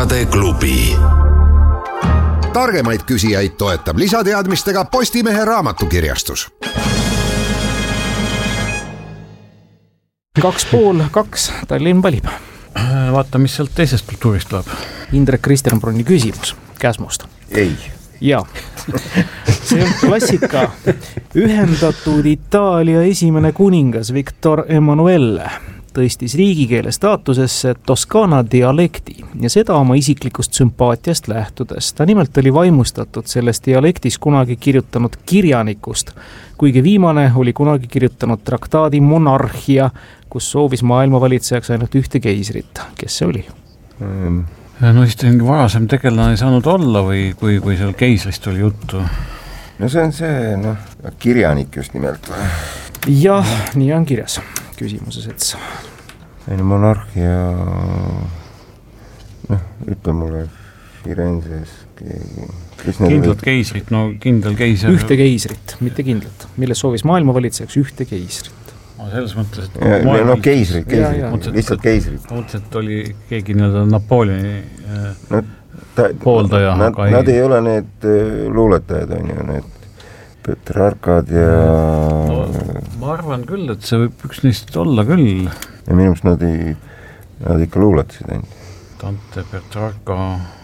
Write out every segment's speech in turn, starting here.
tarkade klubi. Targemaid küsijaid toetab lisateadmistega Postimehe raamatukirjastus. 2,5 Tallinn valib. Vaata, mis sealt teisest kultuurist tuleb. Indrek Kristenbrunni küsimus Käsmust. Ei. Jaa. See on klassika. Ühendatud Itaalia esimene kuningas Victor Emanuele tõstis riigikeele staatusesse Toskaana dialekti ja seda oma isiklikust sümpaatiast lähtudes. Ta nimelt oli vaimustatud selles dialektis kunagi kirjutanud kirjanikust, kuigi viimane oli kunagi kirjutanud traktaadi Monarhia, kus soovis maailma valitsejaks ainult ühte keisrit. Kes see oli? No siis mingi varasem tegelane ei saanud olla või kui seal keisrist oli juttu? No see on see, kirjanik just nimelt. Jah, nii on kirjas küsimuses, et Monarhia, ütle mulle Firenzes keegi. Kindlat keisrit, kindel keiser. Ühte keisrit, mitte kindlat, mille soovis maailma valitsejaks ühte keisrit. Selles mõttes, et keisrit, lihtsalt keisrit. Mõtles, et oli keegi Napoleoni pooldaja. Nad ei ole need luuletajad, on ju, need Petrarkad ja... No, ma arvan küll, et see võib üks neist olla küll. Ja minu arust nad ikka luuletasid ainult. Dante, Petrarka,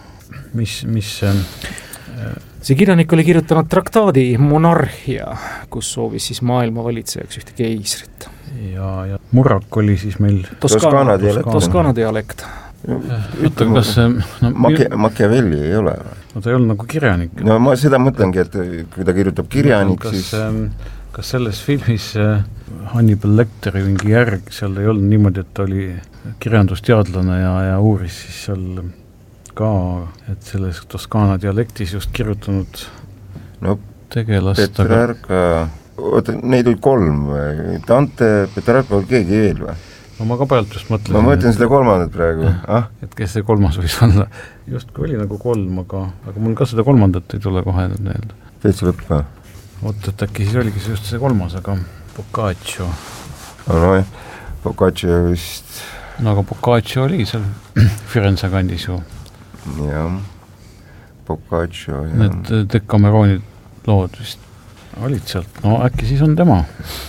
mis see on? See kirjanik oli kirjutanud traktaadi Monarhia, kus soovis siis maailma valitsejaks ühte keisrit. Ja Murrak oli siis meil... Toskaana dialekt. Ütle, kas see... Machiavelli ei ole. No ta ei olnud nagu kirjanik. No ma seda mõtlengi, et kui ta kirjutab kirjanik, siis... Kas selles filmis Hannibal Lecteri mingi järg, seal ei olnud niimoodi, et ta oli kirjandusteadlane ja uuris siis seal ka, et selles Toskaana dialektis just kirjutanud tegelast. Petrarka, neid oli 3, Dante, Petrarka oli keegi eel või? No ma ka pealt just mõtlesin. Ma mõtlen seda 3. praegu. Et kes see 3. võis olla? Just kui oli nagu 3, aga mul ka seda 3. ei tule kohe need. Täitsa lõpp ka? Oot, et äkki siis oligi see just see 3, aga Boccaccio. No jah, Boccaccio vist... No aga Boccaccio oli seal Firenze kandis ju. Jah, Boccaccio. Need Decameroni lood vist olid sealt. No äkki siis on tema.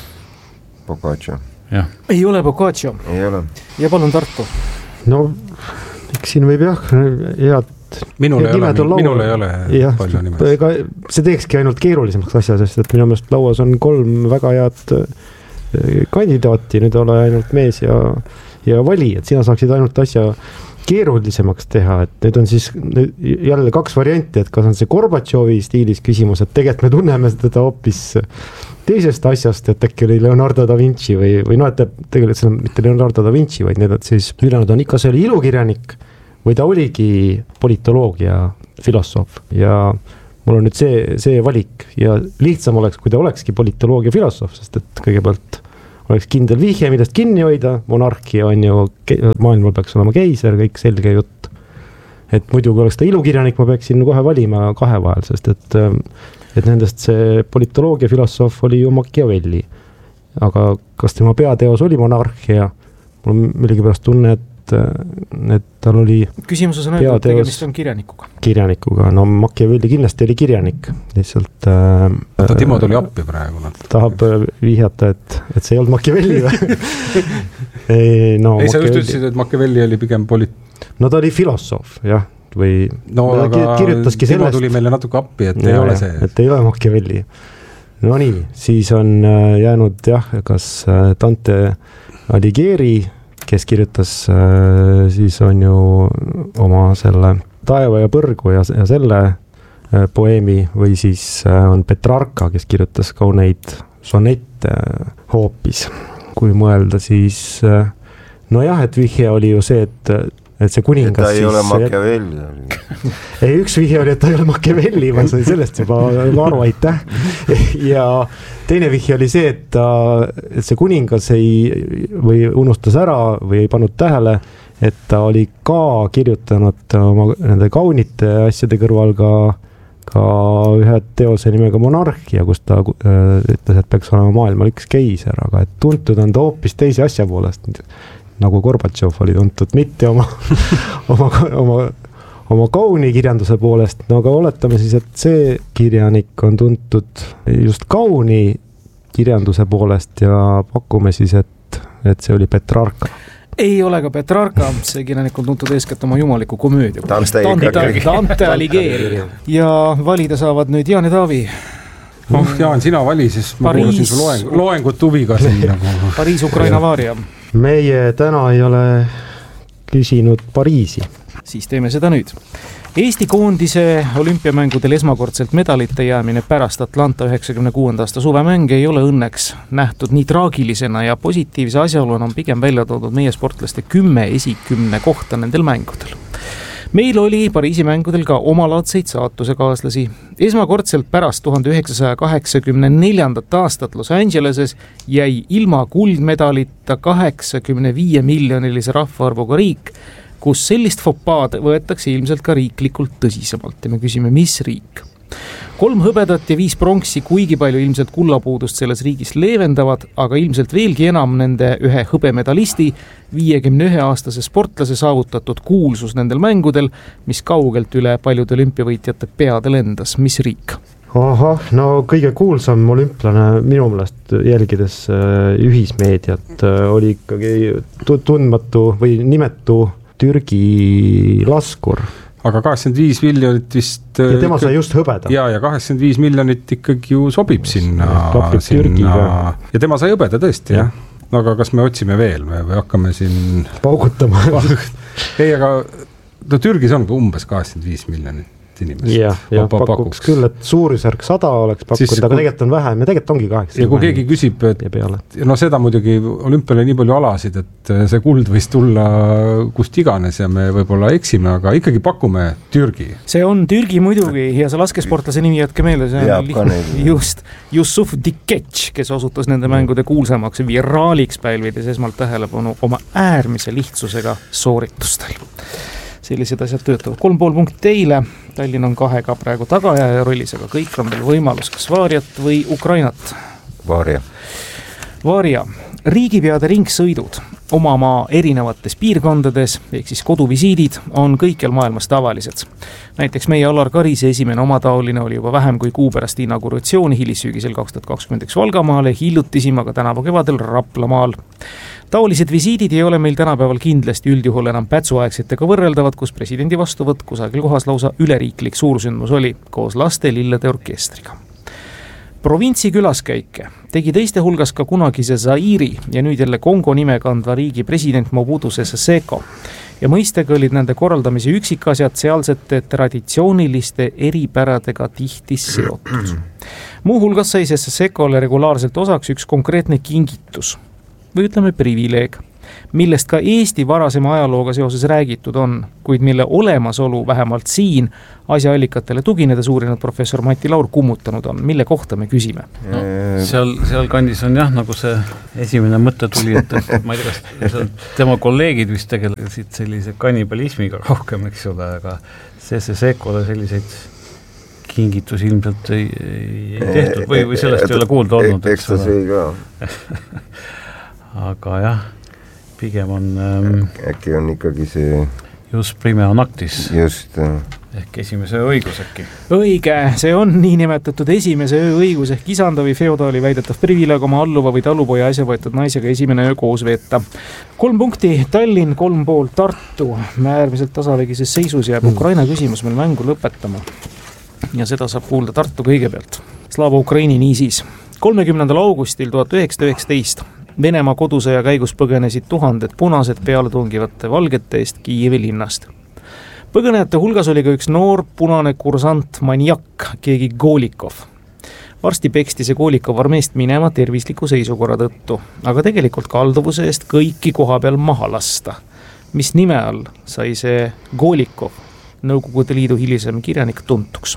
Boccaccio. Ja. Ei ole Boccaccio. Ei ole. Ja palun Tartu. No, eks siin võib head minul ei ole palju nimest. See teekski ainult keerulisemaks asja, sest et minu meelest lauas on 3 väga head kandidaati, nüüd ole ainult mees ja vali, et sina saaksid ainult asja keerulisemaks teha, et nüüd on siis jälle 2 varianti, et kas on see Gorbatšovi stiilis küsimus, et tegelikult me tunneme teda hoopis teisest asjast, et äkki oli Leonardo da Vinci või et tegelikult see on mitte Leonardo da Vinci, vaid need siis ülejäänud on ikka see oli ilukirjanik või ta oligi politoloogia filosoof ja mul on nüüd see valik ja lihtsam oleks, kui ta olekski politoloogia filosoof, sest et kõigepealt oleks kindel vihje, millest kinni hoida, monarhia on ju, maailmal peaks olema keiser, kõik selge jutt. Et muidu, kui oleks ta ilukirjanik, ma peaksin kohe valima 2 vahel, sest et nendest see politoloogia filosoof oli ju Machiavelli. Aga kas tema peateos oli monarhia? Mul on millegipärast tunne, et tal oli küsimuses on öeldud, tegemist on kirjanikuga. No Machiavelli kindlasti oli kirjanik. Lihtsalt Timo tuli appi praegu. Tahab vihjata, et see ei olnud Machiavelli või? Ei, sa just ütlesid, et Machiavelli oli pigem No ta oli filosoof, jah. Või aga kirjutaski Timo tuli meile natuke appi, et ei ole see. Et ei ole Machiavelli. No nii, siis on jäänud kas Dante Alighieri, kes kirjutas siis on ju oma selle Taeva ja põrgu ja selle poeemi või siis on Petrarka, kes kirjutas kauneid sonette hoopis. Kui mõelda siis, nojah, et vihje oli ju see, et see kuningas... Et ta ei ole Machiavelli. Ei, üks vihje oli, et ta ei ole Machiavelli, ma sain sellest juba aru, aitäh. Ja teine vihje oli see, et see kuningas või unustas ära või ei pannud tähele, et ta oli ka kirjutanud oma nende kaunite asjade kõrval ka ühe teose nimega Monarhia, kus ta ütles, et peaks olema maailmal üks keiser, aga et tuntud on ta hoopis teise asja poolest, nagu Gorbatšov oli tuntud, mitte oma oma kauni kirjanduse poolest, no aga oletame siis, et see kirjanik on tuntud just kauni kirjanduse poolest ja pakume siis, et see oli Petrarca. Ei ole ka Petrarca, see kirjanik on tuntud eeskätt oma jumaliku komöödia. Dante Alighieri. Ja valida saavad nüüd Jaan ja Taavi. Jaan, sina vali, siis ma kuulasin su loengut huviga siin. Pariis, Ukraina, Vaaria. Meie täna ei ole küsinud Pariisi. Siis teeme seda nüüd. Eesti koondise olümpiamängudel esmakordselt medalite jäämine pärast Atlanta 96. aasta suvemäng ei ole õnneks nähtud nii traagilisena ja positiivse asjaoluna on pigem välja toodud meie sportlaste 10 esikümne kohta nendel mängudel. Meil oli Pariisi mängudel ka omalaadseid saatusekaaslasi. Esmakordselt pärast 1984. aastat Los Angeleses jäi ilma kuldmedalita 85 miljonilise rahvaarvuga riik, kus sellist fopaad võetakse ilmselt ka riiklikult tõsisemalt ja me küsime, mis riik. 3 hõbedat ja 5 pronksi kuigi palju ilmselt kullapuudust selles riigis leevendavad, aga ilmselt veelgi enam nende ühe hõbemedalisti 51-aastase sportlase saavutatud kuulsus nendel mängudel, mis kaugelt üle paljude olümpiavõitjate peade lendas. Mis riik? Ahah, no kõige kuulsam olümplane minu meelest jälgides ühismeediat oli ikkagi tundmatu või nimetu Türgi laskur. Aga 85 miljonit vist... Ja tema sai just hõbeda. Ja 85 miljonit ikkagi ju sobib sinna. Ja tema sai hõbeda tõesti, jah. No aga kas me otsime veel või hakkame siin... Paugutama. Ei, aga Türgis on ka umbes 85 miljonit inimest. Ja pakuks küll, et suurusjärk 100 oleks pakkunud, aga tegelikult on vähem ja tegelikult ongi 8. Ja kui keegi küsib, et no seda muidugi olümpiale nii palju alasid, et see kuld võis tulla kust iganes ja me võib-olla eksime, aga ikkagi pakume Türgi. See on Türgi muidugi ja see laskesportlase nimi jätke meelde, see on just Yusuf Diketš, kes osutus nende mängude kuulsamaks viraaliks pälvides esmalt tähelepanu oma äärmise lihtsusega sooritustel. Sellised asjad töötavad. 3,5 punkti teile. Tallinn on 2 praegu tagaajaja rollis, aga kõik on veel võimalus kas Vaariat või Ukrainat. Vaaria. Riigipeade ringsõidud oma maa erinevates piirkondades, ehk siis koduvisiidid, on kõikjal maailmas tavalised. Näiteks meie Alar Karise esimene omataoline oli juba vähem kui kuu pärast inauguratsiooni hilissüügisel 2021 Valgamaale, hiljutisima ka tänavu kevadel Raplamaal. Taolised visiidid ei ole meil tänapäeval kindlasti üldjuhul enam pätsuaegsetega võrreldavad, kus presidendi vastuvõtt kusagil kohas lausa üleriiklik suursündmus oli koos laste lillede orkestriga. Provintsi külaskäike tegi teiste hulgas ka kunagise Zairi ja nüüd jälle Kongo nime kandva riigi president Mobutu Sese Seko. Ja mõistega olid nende korraldamise üksikasjad sealsete traditsiooniliste eripäradega tihti seotud. Muu hulgas sai Sese Sekole regulaarselt osaks üks konkreetne kingitus või ütleme privileeg, millest ka Eesti varasema ajalooga seoses räägitud on, kuid mille olemasolu vähemalt siin asjaallikatele tuginedes uurinud professor Mati Laur kummutanud on. Mille kohta me küsime? No, seal kandis on jah, nagu see esimene mõte tuli, et ma ei tea, kas tema kolleegid vist tegelesid sellise kannibalismiga rohkem, eks ole, aga Sekole selliseid kingitusi ilmselt ei tehtud või sellest ei ole kuulda olnud. Eks ta see ka. Aga jah, pigem on... Äkki on ikkagi see... Just primea nactis. Just. Ehk esimese öö õigus äkki. Õige, see on niinimetatud esimese öö õigus ehk isanda või feodaali väidetav privileeg oma alluva või talupoja asja võetud naisega esimene öö koos veeta. 3 punkti, Tallinn, 3,5 Tartu. Me äärmiselt tasavägises seisus jääb Ukraina küsimus meil mängu lõpetama. Ja seda saab kuulda Tartu kõigepealt. Slava Ukraini niisiis. 30. augustil 1919 Venemaa kodusõja käigus põgenesid tuhanded punased pealetungivate valgete eest Kiievi linnast. Põgenejate hulgas oli ka üks noor punane kursant maniak, keegi Golikov. Varsti peksti see Golikov armeest minema tervisliku seisukorra tõttu, aga tegelikult kalduvuse eest kõiki koha peal maha lasta. Mis nime all sai see Golikov, Nõukogude Liidu hilisem kirjanik, tuntuks?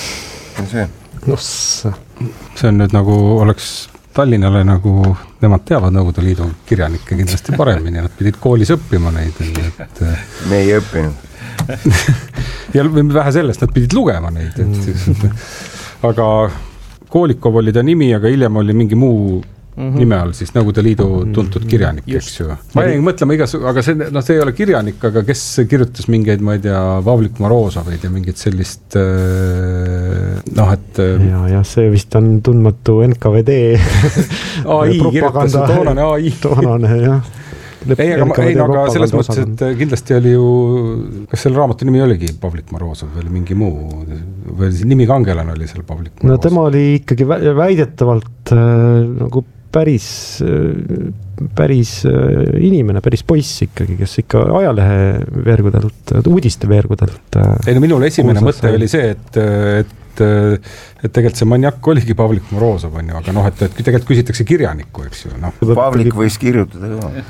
See on nüüd nagu oleks... Tallinnale nagu nemad teavad Nõukogude Liidu kirjanikke kindlasti paremini, nad pidid koolis õppima neid. Et... Me ei õppinud. Ja vähe sellest, nad pidid lugema neid. Aga Kolikov oli ta nimi, aga hiljem oli mingi muu nime all siis Nõukogude Liidu tuntud kirjanik, eks ju. Ma jäin mõtlema aga see ei ole kirjanik, aga kes kirjutas mingeid, ma ei tea, Pavlik Morozovid ja mingid sellist et ja see vist on tundmatu NKVD AI kirjutas, toonane AI. Toonane, jah. Aga selles mõttes, et kindlasti oli ju, kas selle raamatu nimi oligi Pavlik Morozov või mingi muu, või nimi kangelane oli seal Pavlik Morozov? No tema oli ikkagi väidetavalt nagu päris inimene, päris poiss ikkagi, kes ikka ajalehe veergudelt, uudiste veergudelt. Ei no minul esimene mõte oli see, et tegelikult see maniak oligi Pavlik Morozov, on ju, aga et tegelikult küsitakse kirjanikku, eks ju. Pavlik võis kirjutada ka.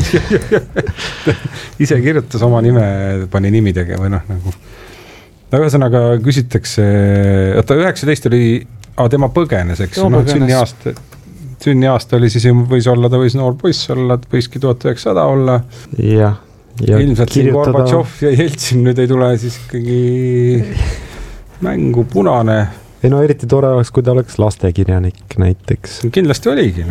Ise kirjutas oma nime, pani nimi tegema või nagu. Ühesõnaga küsitakse, 19 oli, tema põgenes, eks ju, sünniaasta oli siis, ta võis noor poiss olla, võiski 1900 olla. Ja ilmselt siin Gorbatšov ja Jeltsin nüüd ei tule siis ikkagi mängu punane. Ei no eriti tore oleks, kui ta oleks lastekirjanik näiteks. Kindlasti oligi,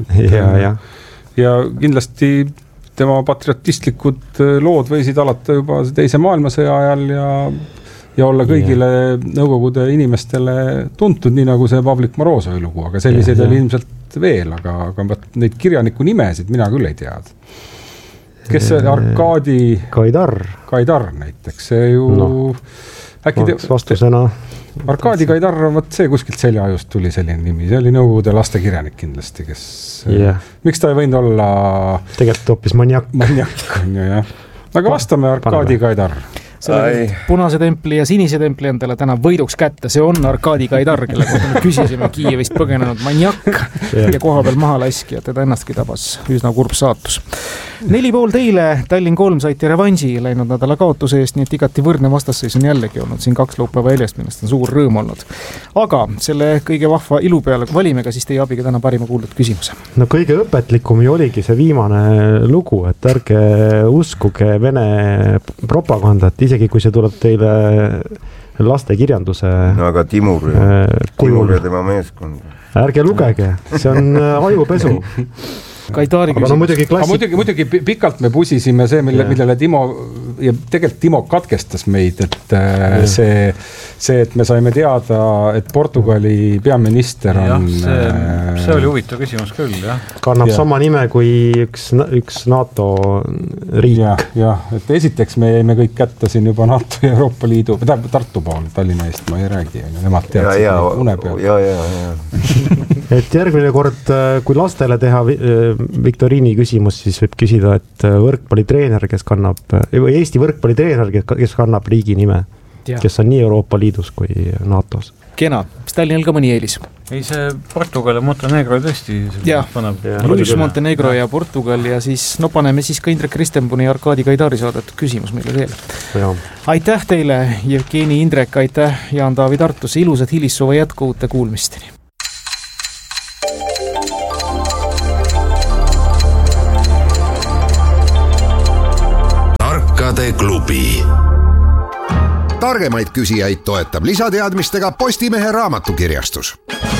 Ja kindlasti tema patriotistlikud lood võisid alata juba teise maailmasõja ajal ja olla kõigile Nõukogude inimestele tuntud, nii nagu see Pavlik Morozovi lugu, aga selliseid oli ilmselt veel, aga neid kirjaniku nimesid mina küll ei tead. Kes see Arkadi Kaidar näiteks, see ju vastusena. Arkadi Kaidar, see kuskilt seljaajust tuli selline nimi, see oli Nõukogude lastekirjanik kindlasti, kes miks ta ei võinud olla tegelikult hoopis maniak on ju, jah. Aga vastame Arkadi Kaidar. Punase templi ja sinise templi on talle täna võiduks kätte, see on Arkadi Kaidar, kelle kohta me küsisime Kiievist põgenenud maniak ja koha peal maha laski ja teda ennastki tabas üsna kurb saatus. 4,5 teile, Tallinn 3 saiti revansi läinud nädala kaotuse eest, nii et igati võrdne vastasseis on jällegi olnud siin 2 laupäeva eljest, millest on suur rõõm olnud. Aga selle kõige vahva ilu peale valime ka siis teie abiga täna parima kuuldud küsimuse. No kõige õpetlikum ju oligi see viimane lugu, et ärge uskuge Vene propagandat, isegi kui see tuleb teile lastekirjanduse aga Timur ja tema meeskond. Ärge lugege, see on ajupesu. Kaidari küsimus. Muidugi pikalt me pusisime see, millele Timo, ja tegelikult Timo katkestas meid, et see, et me saime teada, et Portugali peaminister on... See oli huvitav küsimus küll, jah. Kannab sama nime kui üks NATO riik. Jah, et esiteks me jäime kõik kätte siin juba NATO ja Euroopa Liidu, Tartu pool, Tallinna eest ma ei räägi, nemad teadsid une peal. Et järgmine kord, kui lastele teha viktoriini küsimus, siis võib küsida, et võrkpallitreener, kes kannab, või Eesti võrkpallitreener, kes kannab riigi nime, kes on nii Euroopa Liidus kui NATOs. Kena, kas Tallinnal ka mõni eelis? Ei, see Portugal ja Montenegro tõesti paneb. Luis Montenegro ja Portugal ja siis paneme siis ka Indrek Ristenbuni ja Arkadi Kaidari saadetud küsimus meile teele. Aitäh teile, Jevgeni Indrek, aitäh Jaan-Taavi Tartus, ilusat hilissuve jätku uute kuulmisteni. klubi. Targemaid küsijaid toetab lisateadmistega Postimehe raamatukirjastus.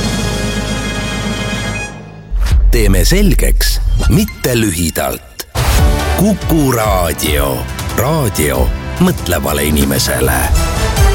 Teeme selgeks, mitte lühidalt. Kuku Raadio. Raadio mõtlevale inimesele.